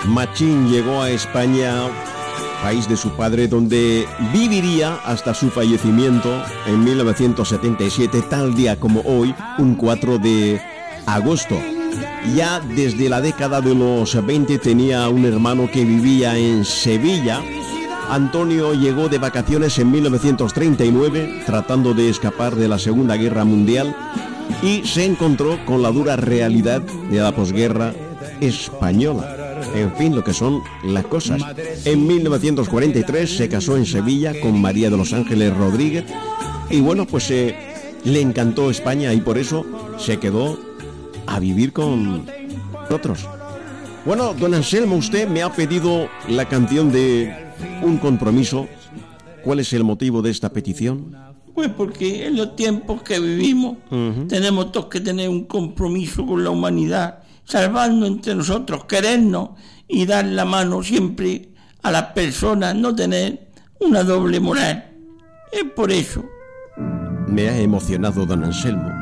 Machín llegó a España, país de su padre, donde viviría hasta su fallecimiento en 1977, tal día como hoy, un 4 de agosto. Ya desde la década de los 20 tenía un hermano que vivía en Sevilla. Antonio llegó de vacaciones en 1939, tratando de escapar de la Segunda Guerra Mundial, y se encontró con la dura realidad de la posguerra española. En fin, lo que son las cosas. En 1943 se casó en Sevilla con María de los Ángeles Rodríguez y bueno, pues le encantó España y por eso se quedó a vivir con nosotros. Bueno, don Anselmo, usted me ha pedido la canción de Un Compromiso. ¿Cuál es el motivo de esta petición? Pues porque en los tiempos que vivimos tenemos todos que tener un compromiso con la humanidad, salvarnos entre nosotros, querernos y dar la mano siempre a las personas, no tener una doble moral. Es por eso. Me ha emocionado don Anselmo.